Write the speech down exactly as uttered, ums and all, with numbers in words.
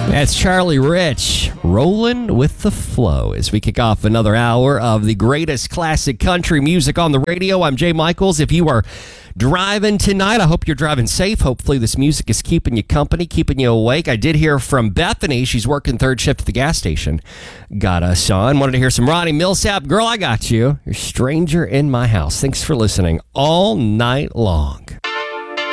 That's Charlie Rich, rolling with the flow as we kick off another hour of the greatest classic country music on the radio. I'm Jay Michaels. If you are driving tonight, I hope you're driving safe. Hopefully this music is keeping you company, keeping you awake. I did hear from Bethany. She's working third shift at the gas station. Got us on. Wanted to hear some Ronnie Millsap. Girl, I got you. You're a stranger in my house. Thanks for listening all night long.